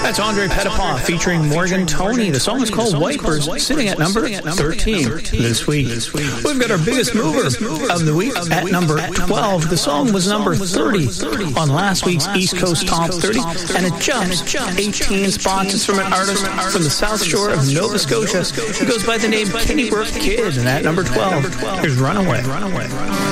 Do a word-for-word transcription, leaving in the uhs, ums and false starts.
That's Andre Petitpas featuring Morgan Toney. The song is called Wipers, sitting at number thirteen this week. We've got our biggest mover of the week at number twelve. The song was number thirty on last week's East Coast Top thirty, and it jumps eighteen spots. It's from an artist from the South Shore of Nova Scotia who goes by the name Kenny Burke Kid, and at number twelve, here's Runaway.